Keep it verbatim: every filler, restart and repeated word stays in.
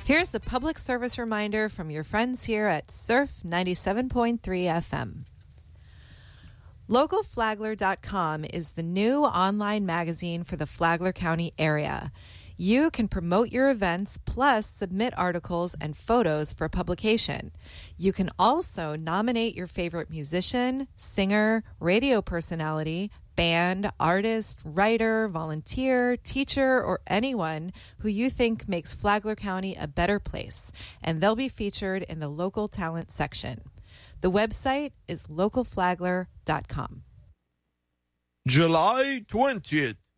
Here's a public service reminder from your friends here at Surf ninety-seven point three F M. Local Flagler dot com is the new online magazine for the Flagler County area. You can promote your events plus submit articles and photos for publication. You can also nominate your favorite musician, singer, radio personality, band, artist, writer, volunteer, teacher, or anyone who you think makes Flagler County a better place, and they'll be featured in the local talent section. The website is local flagler dot com. July twentieth.